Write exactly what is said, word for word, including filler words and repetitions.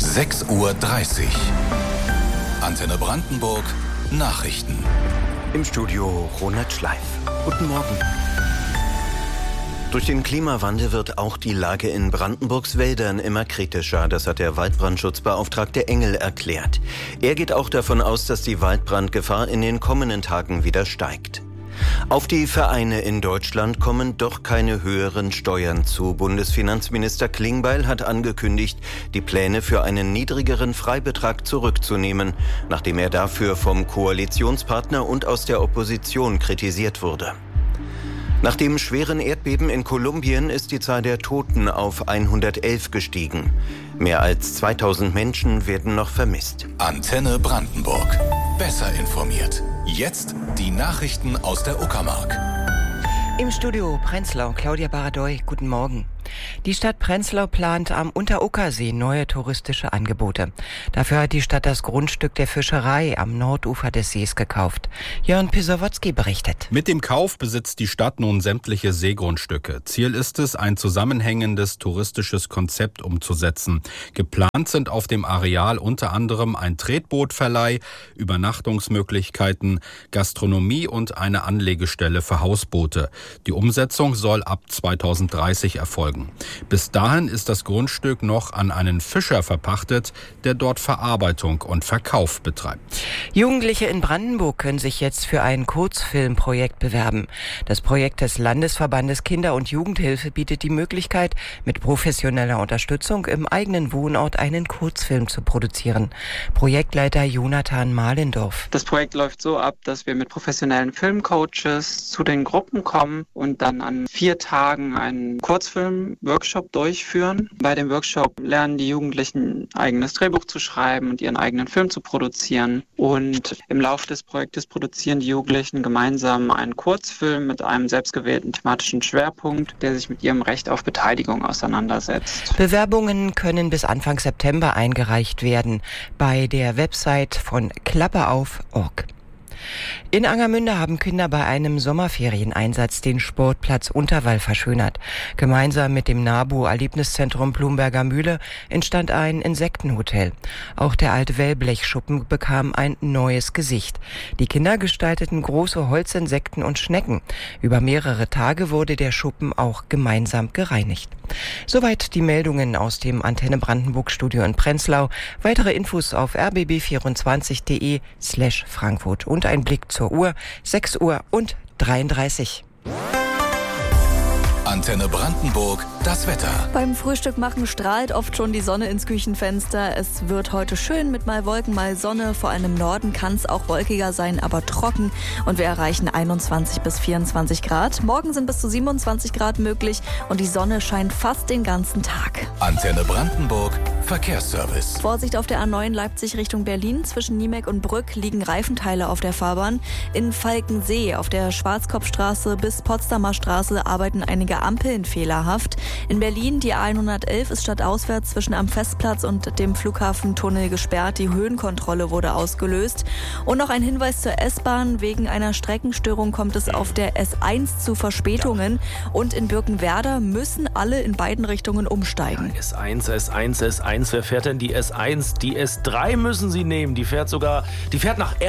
sechs Uhr dreißig. Antenne Brandenburg Nachrichten. Im Studio Ronald Schleif. Guten Morgen. Durch den Klimawandel wird auch die Lage in Brandenburgs Wäldern immer kritischer. Das hat der Waldbrandschutzbeauftragte Engel erklärt. Er geht auch davon aus, dass die Waldbrandgefahr in den kommenden Tagen wieder steigt. Auf die Vereine in Deutschland kommen doch keine höheren Steuern zu. Bundesfinanzminister Klingbeil hat angekündigt, die Pläne für einen niedrigeren Freibetrag zurückzunehmen, nachdem er dafür vom Koalitionspartner und aus der Opposition kritisiert wurde. Nach dem schweren Erdbeben in Kolumbien ist die Zahl der Toten auf hundertelf gestiegen. Mehr als zweitausend Menschen werden noch vermisst. Antenne Brandenburg. Besser informiert. Jetzt die Nachrichten aus der Uckermark. Im Studio Prenzlau, Claudia Baradoy, guten Morgen. Die Stadt Prenzlau plant am Unteruckersee neue touristische Angebote. Dafür hat die Stadt das Grundstück der Fischerei am Nordufer des Sees gekauft. Jörn Pisowotzki berichtet. Mit dem Kauf besitzt die Stadt nun sämtliche Seegrundstücke. Ziel ist es, ein zusammenhängendes touristisches Konzept umzusetzen. Geplant sind auf dem Areal unter anderem ein Tretbootverleih, Übernachtungsmöglichkeiten, Gastronomie und eine Anlegestelle für Hausboote. Die Umsetzung soll ab zweitausenddreißig erfolgen. Bis dahin ist das Grundstück noch an einen Fischer verpachtet, der dort Verarbeitung und Verkauf betreibt. Jugendliche in Brandenburg können sich jetzt für ein Kurzfilmprojekt bewerben. Das Projekt des Landesverbandes Kinder- und Jugendhilfe bietet die Möglichkeit, mit professioneller Unterstützung im eigenen Wohnort einen Kurzfilm zu produzieren. Projektleiter Jonathan Mahlendorf. Das Projekt läuft so ab, dass wir mit professionellen Filmcoaches zu den Gruppen kommen und dann an vier Tagen einen Kurzfilm-Workshop durchführen. Bei dem Workshop lernen die Jugendlichen, ein eigenes Drehbuch zu schreiben und ihren eigenen Film zu produzieren. Und im Laufe des Projektes produzieren die Jugendlichen gemeinsam einen Kurzfilm mit einem selbstgewählten thematischen Schwerpunkt, der sich mit ihrem Recht auf Beteiligung auseinandersetzt. Bewerbungen können bis Anfang September eingereicht werden bei der Website von klappeauf punkt org. In Angermünde haben Kinder bei einem Sommerferieneinsatz den Sportplatz Unterwall verschönert. Gemeinsam mit dem NABU-Erlebniszentrum Blumberger Mühle entstand ein Insektenhotel. Auch der alte Wellblechschuppen bekam ein neues Gesicht. Die Kinder gestalteten große Holzinsekten und Schnecken. Über mehrere Tage wurde der Schuppen auch gemeinsam gereinigt. Soweit die Meldungen aus dem Antenne Brandenburg Studio in Prenzlau. Weitere Infos auf r b b vierundzwanzig punkt d e slash Frankfurt und ein Blick zur Uhr, sechs Uhr und dreiunddreißig. Antenne Brandenburg, das Wetter. Beim Frühstück machen strahlt oft schon die Sonne ins Küchenfenster. Es wird heute schön mit mal Wolken, mal Sonne. Vor allem im Norden kann es auch wolkiger sein, aber trocken. Und wir erreichen einundzwanzig bis vierundzwanzig Grad. Morgen sind bis zu siebenundzwanzig Grad möglich und die Sonne scheint fast den ganzen Tag. Antenne Brandenburg, Verkehrsservice. Vorsicht auf der A neun Leipzig Richtung Berlin. Zwischen Niemek und Brück liegen Reifenteile auf der Fahrbahn. In Falkensee auf der Schwarzkopfstraße bis Potsdamer Straße arbeiten einige Ampeln fehlerhaft. In Berlin die A hundertelf ist stadtauswärts zwischen am Festplatz und dem Flughafentunnel gesperrt. Die Höhenkontrolle wurde ausgelöst. Und noch ein Hinweis zur S-Bahn. Wegen einer Streckenstörung kommt es auf der S eins zu Verspätungen. Und in Birkenwerder müssen alle in beiden Richtungen umsteigen. Ja, S eins, S eins, S eins. Wer fährt denn die S eins? Die S drei müssen Sie nehmen. Die fährt sogar, die fährt nach